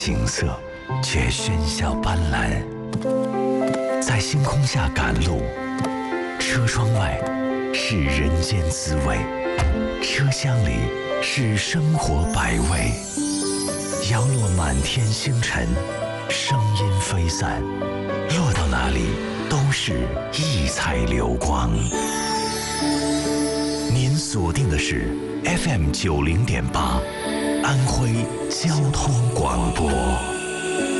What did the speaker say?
景色却喧嚣斑斓，在星空下赶路，车窗外是人间滋味，车厢里是生活百味。摇落满天星辰，声音飞散，落到哪里都是异彩流光。您锁定的是 FM90.8，安徽交通广播。